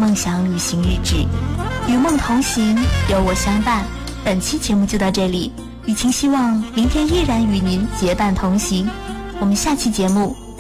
梦想旅行日志，与梦同行，有我相伴。本期节目就到这里，雨晴希望明天依然与您结伴同行。我们下期节目